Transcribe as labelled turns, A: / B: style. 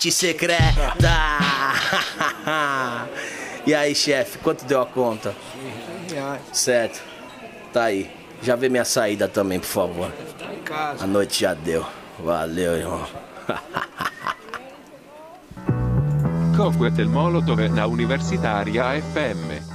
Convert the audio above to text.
A: secreta. E aí, chefe, quanto deu a conta?
B: R$100.
A: Certo. Tá aí. Já vê minha saída também, por favor.
B: Tá em casa.
A: A noite já deu. Valeu, irmão.
C: Cocktail Molotov na Universitaria FM.